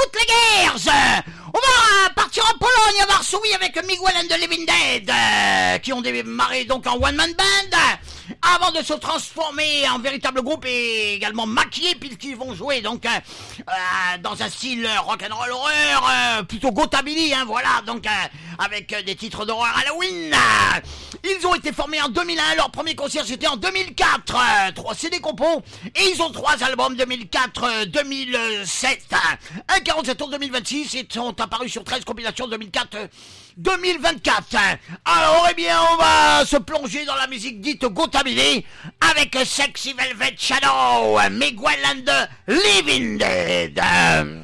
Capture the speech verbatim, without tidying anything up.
toutes les guerres. On va partir en Pologne, à Varsovie avec Miguel and the Living Dead, euh, qui ont démarré donc en one-man band, avant de se transformer en véritable groupe et également maquillés, puisqu'ils vont jouer donc euh, euh, dans un style rock'n'roll horreur, euh, plutôt gotabilly, hein, voilà, donc euh, avec euh, des titres d'horreur Halloween. Ils ont été formés en deux mille un, leur premier concert c'était en deux mille quatre, euh, trois C D compos, et ils ont trois albums deux mille quatre deux mille sept, un quarante-sept tours deux mille vingt-six, et sont apparus sur treize compilations deux mille quatre deux mille vingt-quatre. Alors eh bien on va se plonger dans la musique dite gotabilly avec Sexy Velvet Shadow, Miguel and the Living Dead.